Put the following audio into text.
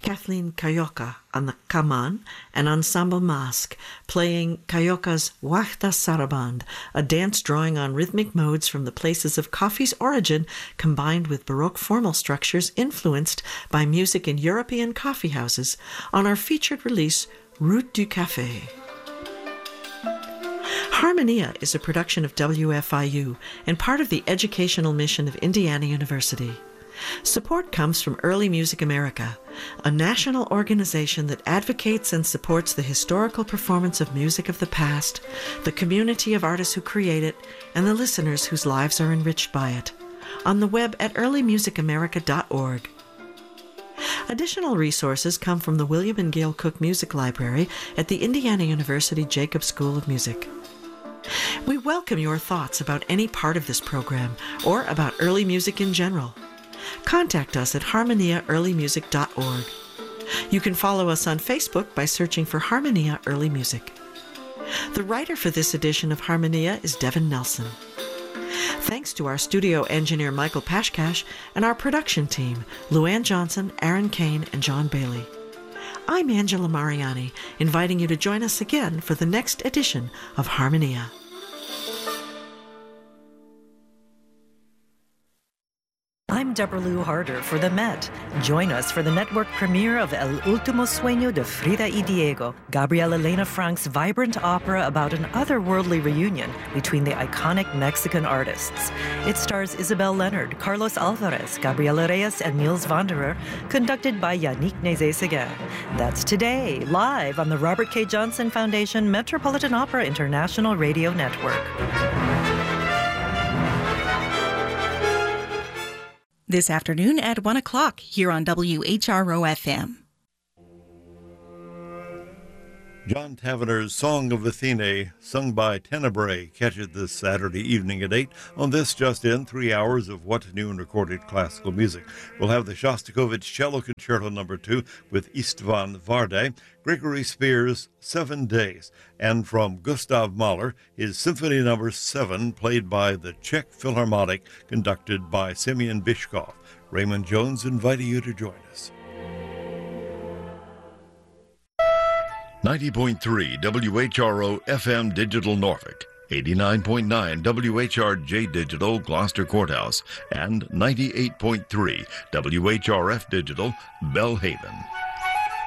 Kathleen Kayoka on the kaman, and Ensemble Mask playing Kayoka's Wachta Saraband, a dance drawing on rhythmic modes from the places of coffee's origin combined with Baroque formal structures influenced by music in European coffee houses on our featured release, Route du Café. Harmonia is a production of WFIU and part of the educational mission of Indiana University. Support comes from Early Music America, a national organization that advocates and supports the historical performance of music of the past, the community of artists who create it, and the listeners whose lives are enriched by it. On the web at earlymusicamerica.org. Additional resources come from the William and Gail Cook Music Library at the Indiana University Jacobs School of Music. We welcome your thoughts about any part of this program or about early music in general. Contact us at harmoniaearlymusic.org. You can follow us on Facebook by searching for Harmonia Early Music. The writer for this edition of Harmonia is Devin Nelson. Thanks to our studio engineer Michael Pashkash and our production team, Luann Johnson, Aaron Kane, and John Bailey. I'm Angela Mariani, inviting you to join us again for the next edition of Harmonia. I'm Deborah Lou Harder for The Met. Join us for the network premiere of El Último Sueño de Frida y Diego, Gabriel Elena Frank's vibrant opera about an otherworldly reunion between the iconic Mexican artists. It stars Isabel Leonard, Carlos Alvarez, Gabriela Reyes, and Niels Wanderer, conducted by Yannick Nézet-Séguin. That's today, live on the Robert K. Johnson Foundation Metropolitan Opera International Radio Network. This afternoon at 1 o'clock here on WHRO-FM. John Tavener's Song of Athene, sung by Tenebrae, catch it this Saturday evening at 8 on this just in 3 hours of what new and recorded classical music. We'll have the Shostakovich Cello Concerto No. 2 with Istvan Varde, Gregory Spears' 7 Days, and from Gustav Mahler, his Symphony No. 7, played by the Czech Philharmonic, conducted by Semyon Bishkov. Raymond Jones inviting you to join us. 90.3 WHRO FM Digital Norfolk, 89.9 WHRJ Digital Gloucester Courthouse, and 98.3 WHRF Digital Bellhaven.